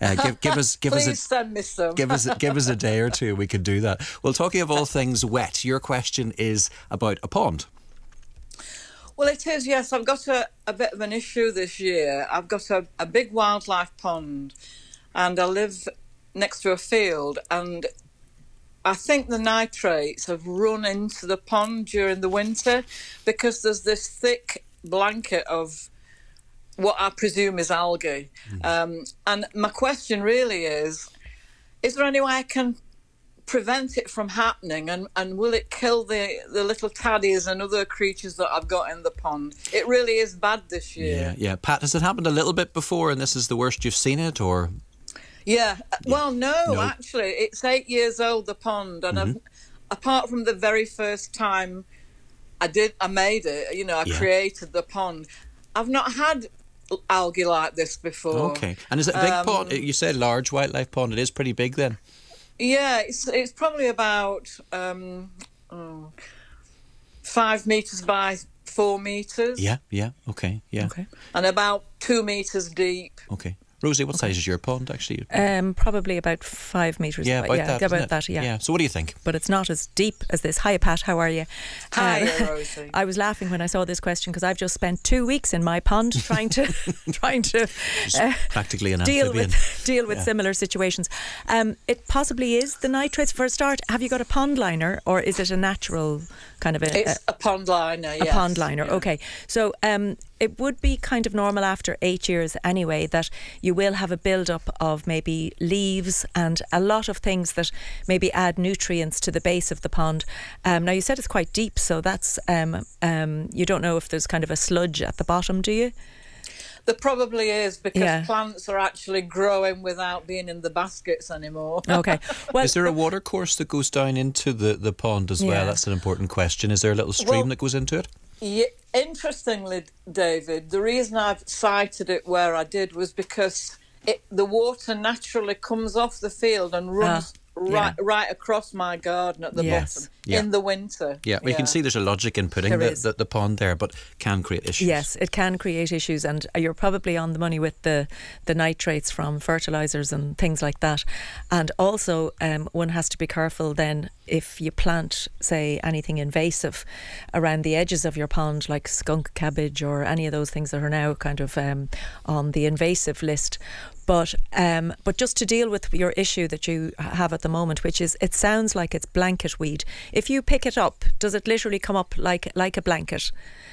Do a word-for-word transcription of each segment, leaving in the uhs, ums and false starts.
Uh, give, give us, give Please us a, send me some. give us, give us a day or two. We could do that. Well, talking of all things wet, your question is about a pond. Well, it is, yes. I've got a, a bit of an issue this year. I've got a, a big wildlife pond and I live next to a field, and I think the nitrates have run into the pond during the winter because there's this thick blanket of what I presume is algae. Mm. Um, and my question really is, is there any way I can prevent it from happening, and, and will it kill the, the little taddies and other creatures that I've got in the pond? It really is bad this year. Yeah, yeah. Pat, has it happened a little bit before and this is the worst you've seen it, or...? Yeah, yeah. Well, no, no, actually, it's eight years old, the pond, and mm-hmm. I've, apart from the very first time I did, I made it, you know, I yeah. created the pond, I've not had algae like this before. Okay, and is it a big um, pond? You said large wildlife pond, it is pretty big then? Yeah, it's it's probably about um, oh, five metres by four metres. Yeah, yeah, okay, yeah. Okay. And about two metres deep. Okay. Rosie, what okay. size is your pond, actually? Um, probably about five metres. Yeah, about yeah, that. About that, yeah. yeah. So what do you think? But it's not as deep as this. Hiya, Pat, how are you? Hi, um, Rosie. I was laughing when I saw this question because I've just spent two weeks in my pond trying to trying to uh, practically an deal amphibian. with deal with yeah. similar situations. Um, it possibly is the nitrates. For a start, have you got a pond liner, or is it a natural kind of a? It's a, a pond liner. A yes. pond liner. Yeah. Okay, so um, it would be kind of normal after eight years anyway that you will have a build-up of maybe leaves and a lot of things that maybe add nutrients to the base of the pond. Um, now, you said it's quite deep, so that's um, um, you don't know if there's kind of a sludge at the bottom, do you? There probably is, because yeah. plants are actually growing without being in the baskets anymore. Okay. Well, is there a water course that goes down into the, the pond as yeah. well? That's an important question. Is there a little stream well, that goes into it? Yeah, interestingly, David, the reason I've cited it where I did was because it, the water naturally comes off the field and runs uh. Right, yeah. right across my garden at the yes. bottom yeah. in the winter. Yeah, well, you yeah. can see there's a logic in putting the, the, the pond there, but can create issues. Yes, it can create issues, and you're probably on the money with the, the nitrates from fertilisers and things like that. And also, um, one has to be careful then if you plant, say, anything invasive around the edges of your pond, like skunk cabbage or any of those things that are now kind of um, on the invasive list. But um, but just to deal with your issue that you have at the moment, which is, it sounds like it's blanket weed. If you pick it up, does it literally come up like like a blanket?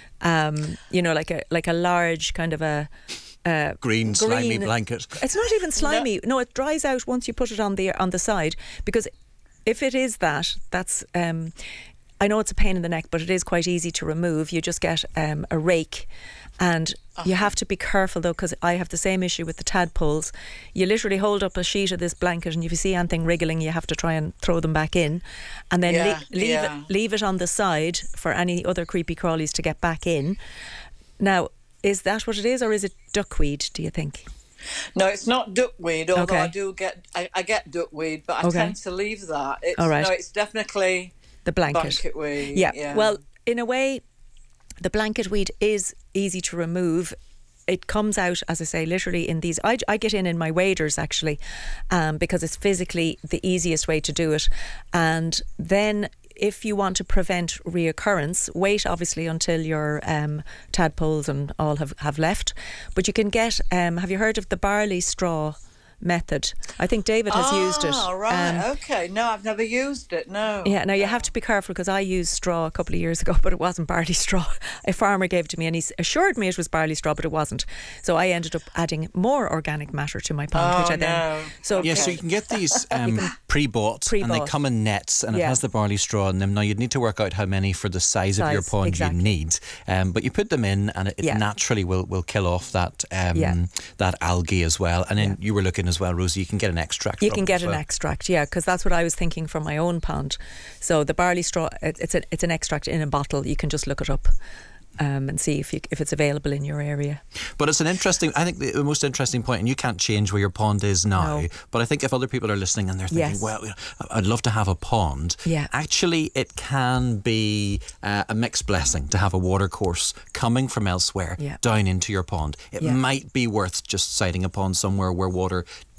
Um, you know, like a like a large kind of a uh, green, green slimy blanket. It's not even slimy. No. no, it dries out once you put it on the on the side. Because if it is that, that's um, I know it's a pain in the neck, but it is quite easy to remove. You just get um, a rake. And uh-huh. you have to be careful though, because I have the same issue with the tadpoles. You literally hold up a sheet of this blanket, and if you see anything wriggling, you have to try and throw them back in, and then yeah, le- leave yeah. it leave it on the side for any other creepy crawlies to get back in. Now, is that what it is, or is it duckweed, do you think? No, it's not duckweed, although okay. I do get I, I get duckweed, but I okay. tend to leave that. It's, All right. No, it's definitely the blanket. blanket weed. Yeah. yeah. Well, in a way, the blanket weed is easy to remove. It comes out, as I say, literally in these. I, I get in in my waders actually, um, because it's physically the easiest way to do it. And then, if you want to prevent reoccurrence, wait obviously until your um, tadpoles and all have, have left. But you can get. Um, have you heard of the barley straw method? I think David has oh, used it. Oh, right, um, okay. No, I've never used it, no. Yeah, now you have to be careful, because I used straw a couple of years ago, but it wasn't barley straw. A farmer gave it to me and he assured me it was barley straw, but it wasn't. So I ended up adding more organic matter to my pond, oh, which I then... No. So yeah, so you can get these um, pre-bought, pre-bought, and they come in nets, and yeah. it has the barley straw in them. Now, you'd need to work out how many for the size, size of your pond exactly. you need, um, but you put them in, and it, it yeah. naturally will, will kill off that um, yeah. that algae as well. And then yeah. you were looking as well, Rosie, you can get an extract. You from can get it as an well. extract, yeah, because that's what I was thinking for my own pond. So the barley straw, it, it's a, it's an extract in a bottle. You can just look it up. Um, and see if you, if it's available in your area. But it's an interesting, I think the most interesting point, and you can't change where your pond is now, no. but I think if other people are listening and they're thinking, yes. well, I'd love to have a pond, yeah. actually it can be uh, a mixed blessing to have a water course coming from elsewhere yeah. down into your pond. It yeah. might be worth just siting a pond somewhere where water